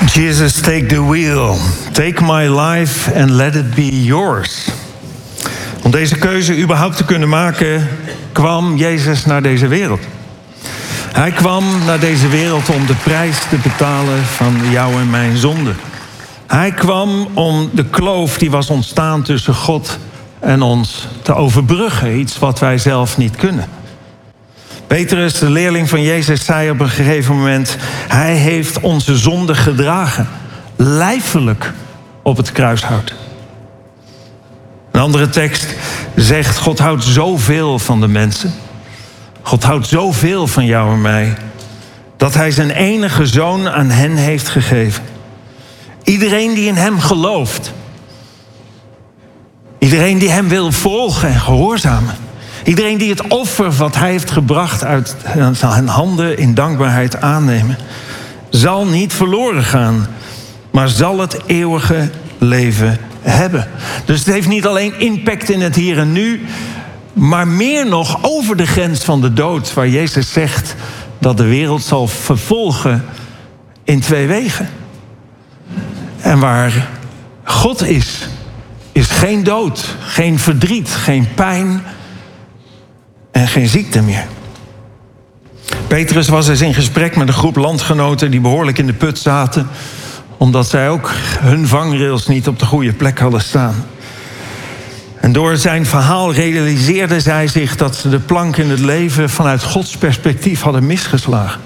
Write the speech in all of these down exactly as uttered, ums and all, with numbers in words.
Jesus, take the wheel. Take my life and let it be yours. Om deze keuze überhaupt te kunnen maken, kwam Jezus naar deze wereld. Hij kwam naar deze wereld om de prijs te betalen van jou en mijn zonde. Hij kwam om de kloof die was ontstaan tussen God en ons te overbruggen. Iets wat wij zelf niet kunnen. Petrus, de leerling van Jezus, zei op een gegeven moment: hij heeft onze zonde gedragen, lijfelijk op het kruishout. Een andere tekst zegt: God houdt zoveel van de mensen. God houdt zoveel van jou en mij, dat hij zijn enige zoon aan hen heeft gegeven. Iedereen die in hem gelooft. Iedereen die hem wil volgen en gehoorzamen. Iedereen die het offer wat hij heeft gebracht uit zijn handen in dankbaarheid aannemen, zal niet verloren gaan, maar zal het eeuwige leven hebben. Dus het heeft niet alleen impact in het hier en nu, maar meer nog over de grens van de dood, waar Jezus zegt dat de wereld zal vervolgen in twee wegen. En waar God is, is geen dood, geen verdriet, geen pijn en geen ziekte meer. Petrus was eens in gesprek met een groep landgenoten die behoorlijk in de put zaten, omdat zij ook hun vangrails niet op de goede plek hadden staan. En door zijn verhaal realiseerden zij zich dat ze de plank in het leven vanuit Gods perspectief hadden misgeslagen.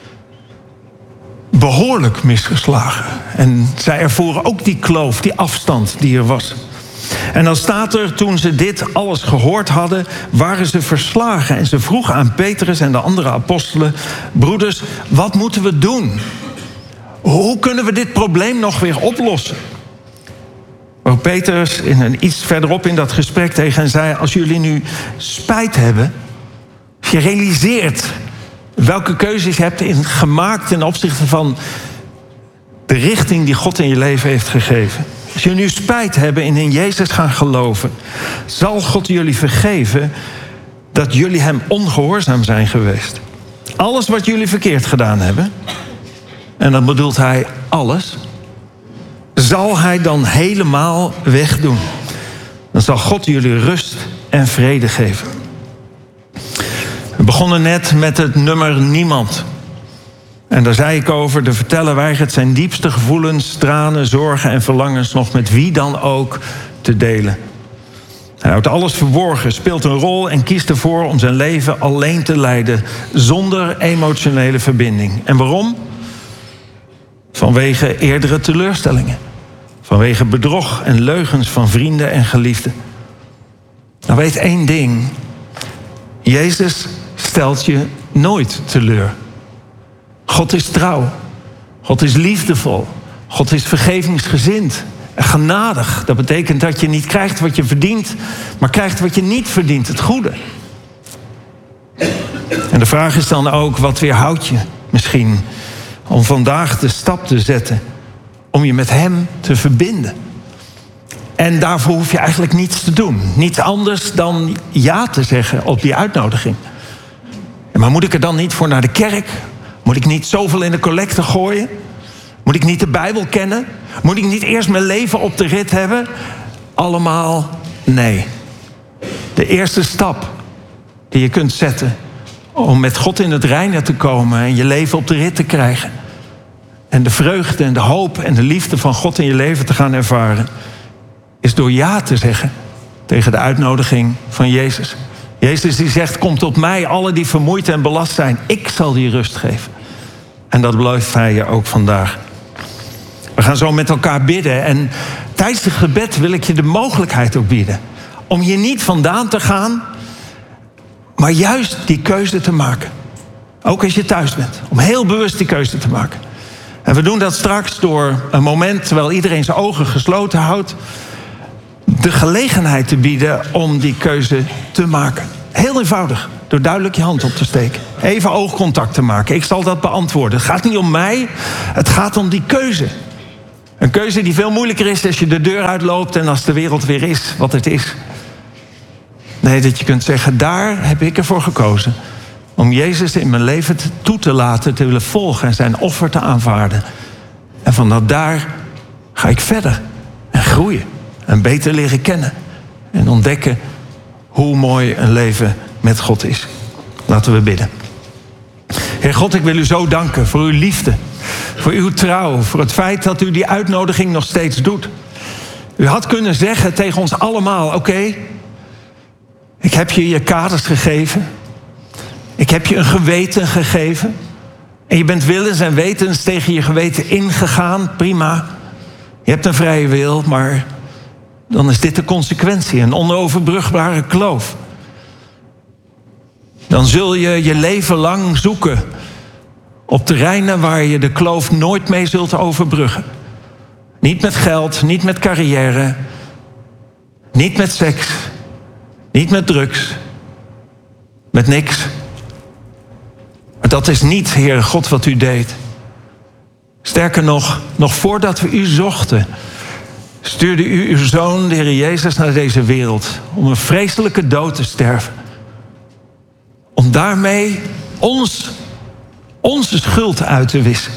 Behoorlijk misgeslagen. En zij ervoeren ook die kloof, die afstand die er was. En dan staat er, toen ze dit alles gehoord hadden, waren ze verslagen. En ze vroegen aan Petrus en de andere apostelen: broeders, wat moeten we doen? Hoe kunnen we dit probleem nog weer oplossen? Maar Petrus in een, iets verderop in dat gesprek tegen hen zei: als jullie nu spijt hebben, als je realiseert welke keuzes je hebt in, gemaakt ten opzichte van de richting die God in je leven heeft gegeven. Als jullie nu spijt hebben en in Jezus gaan geloven, zal God jullie vergeven dat jullie hem ongehoorzaam zijn geweest. Alles wat jullie verkeerd gedaan hebben, en dan bedoelt hij alles, zal hij dan helemaal wegdoen. Dan zal God jullie rust en vrede geven. We begonnen net met het nummer Niemand. En daar zei ik over: de verteller weigert zijn diepste gevoelens, tranen, zorgen en verlangens nog met wie dan ook te delen. Hij houdt alles verborgen, speelt een rol en kiest ervoor om zijn leven alleen te leiden, zonder emotionele verbinding. En waarom? Vanwege eerdere teleurstellingen. Vanwege bedrog en leugens van vrienden en geliefden. Nou, weet één ding: Jezus stelt je nooit teleur. God is trouw. God is liefdevol. God is vergevingsgezind en genadig. Dat betekent dat je niet krijgt wat je verdient, maar krijgt wat je niet verdient, het goede. En de vraag is dan ook: wat weerhoudt je misschien om vandaag de stap te zetten om je met hem te verbinden? En daarvoor hoef je eigenlijk niets te doen. Niets anders dan ja te zeggen op die uitnodiging. Maar moet ik er dan niet voor naar de kerk? Moet ik niet zoveel in de collecte gooien? Moet ik niet de Bijbel kennen? Moet ik niet eerst mijn leven op de rit hebben? Allemaal nee. De eerste stap die je kunt zetten om met God in het reine te komen en je leven op de rit te krijgen, en de vreugde en de hoop en de liefde van God in je leven te gaan ervaren, is door ja te zeggen tegen de uitnodiging van Jezus. Jezus die zegt: kom tot mij, alle die vermoeid en belast zijn. Ik zal die rust geven. En dat belooft hij je ook vandaag. We gaan zo met elkaar bidden. En tijdens het gebed wil ik je de mogelijkheid ook bieden om hier niet vandaan te gaan, maar juist die keuze te maken. Ook als je thuis bent. Om heel bewust die keuze te maken. En we doen dat straks door een moment, terwijl iedereen zijn ogen gesloten houdt, de gelegenheid te bieden om die keuze te maken. Heel eenvoudig, door duidelijk je hand op te steken. Even oogcontact te maken. Ik zal dat beantwoorden. Het gaat niet om mij, het gaat om die keuze. Een keuze die veel moeilijker is als je de deur uitloopt en als de wereld weer is wat het is. Nee, dat je kunt zeggen: daar heb ik ervoor gekozen om Jezus in mijn leven toe te laten, te willen volgen en zijn offer te aanvaarden. En vanaf daar ga ik verder en groeien en beter leren kennen. En ontdekken hoe mooi een leven met God is. Laten we bidden. Heer God, ik wil u zo danken voor uw liefde. Voor uw trouw. Voor het feit dat u die uitnodiging nog steeds doet. U had kunnen zeggen tegen ons allemaal: oké, okay, ik heb je je kaders gegeven. Ik heb je een geweten gegeven. En je bent willens en wetens tegen je geweten ingegaan. Prima. Je hebt een vrije wil, maar dan is dit de consequentie. Een onoverbrugbare kloof. Dan zul je je leven lang zoeken op terreinen waar je de kloof nooit mee zult overbruggen. Niet met geld, niet met carrière, niet met seks, niet met drugs, met niks. Maar dat is niet, Heere God, wat u deed. Sterker nog, nog voordat we u zochten, stuurde u uw Zoon, de Heer Jezus, naar deze wereld om een vreselijke dood te sterven. Om daarmee ons, onze schuld uit te wissen.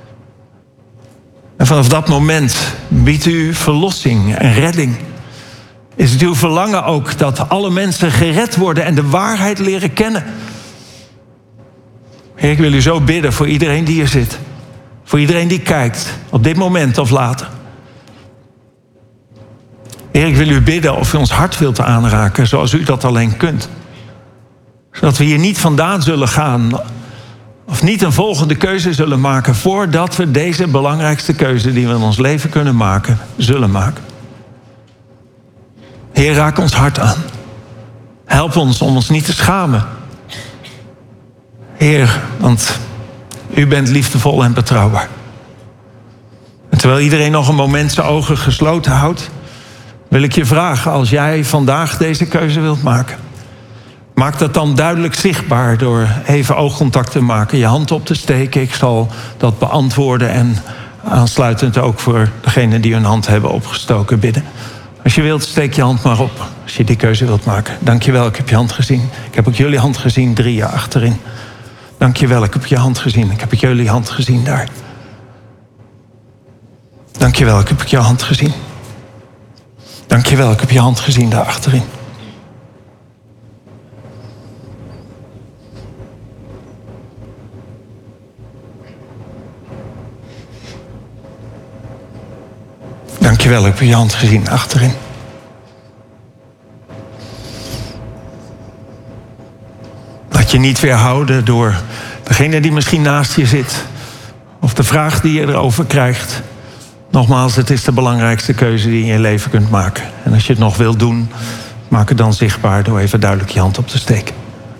En vanaf dat moment biedt u verlossing en redding. Is het uw verlangen ook dat alle mensen gered worden en de waarheid leren kennen? Heer, ik wil u zo bidden voor iedereen die hier zit. Voor iedereen die kijkt, op dit moment of later. Heer, ik wil u bidden of u ons hart wilt aanraken zoals u dat alleen kunt. Zodat we hier niet vandaan zullen gaan of niet een volgende keuze zullen maken voordat we deze belangrijkste keuze die we in ons leven kunnen maken, zullen maken. Heer, raak ons hart aan. Help ons om ons niet te schamen. Heer, want u bent liefdevol en betrouwbaar. En terwijl iedereen nog een moment zijn ogen gesloten houdt, wil ik je vragen, als jij vandaag deze keuze wilt maken, maak dat dan duidelijk zichtbaar door even oogcontact te maken, je hand op te steken. Ik zal dat beantwoorden en aansluitend ook voor degenen die hun hand hebben opgestoken bidden. Als je wilt, steek je hand maar op als je die keuze wilt maken. Dank je wel, ik heb je hand gezien. Ik heb ook jullie hand gezien, drie jaar achterin. Dank je wel, ik heb je hand gezien. Ik heb ook jullie hand gezien daar. Dank je wel, ik heb je hand gezien. Dank je wel, ik heb je hand gezien daar achterin. Dank je wel, ik heb je hand gezien achterin. Laat je niet weerhouden door degene die misschien naast je zit, of de vraag die je erover krijgt. Nogmaals, het is de belangrijkste keuze die je in je leven kunt maken. En als je het nog wilt doen, maak het dan zichtbaar door even duidelijk je hand op te steken.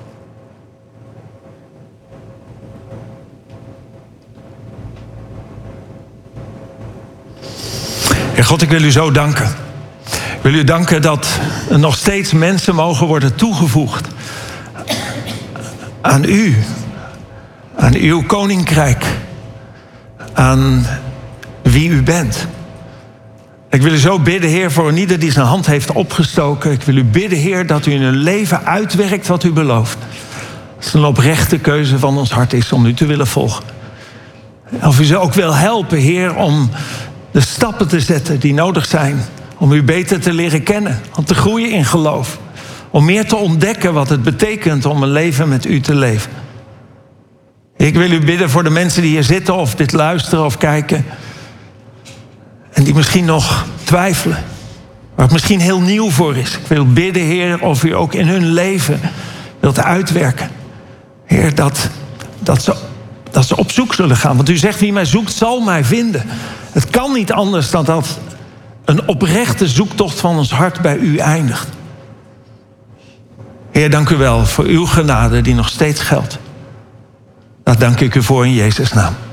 Heer God, ik wil u zo danken. Ik wil u danken dat er nog steeds mensen mogen worden toegevoegd aan u, aan uw koninkrijk, aan wie u bent. Ik wil u zo bidden, Heer, voor een ieder die zijn hand heeft opgestoken. Ik wil u bidden, Heer, dat u in hun leven uitwerkt wat u belooft. Dat het een oprechte keuze van ons hart is om u te willen volgen. Of u ze ook wil helpen, Heer, om de stappen te zetten die nodig zijn om u beter te leren kennen, om te groeien in geloof, om meer te ontdekken wat het betekent om een leven met u te leven. Ik wil u bidden voor de mensen die hier zitten of dit luisteren of kijken en die misschien nog twijfelen, waar het misschien heel nieuw voor is. Ik wil bidden, Heer, of u ook in hun leven wilt uitwerken. Heer, dat, dat, ze, dat ze op zoek zullen gaan. Want u zegt, wie mij zoekt, zal mij vinden. Het kan niet anders dan dat een oprechte zoektocht van ons hart bij u eindigt. Heer, dank u wel voor uw genade die nog steeds geldt. Daar dank ik u voor in Jezus' naam.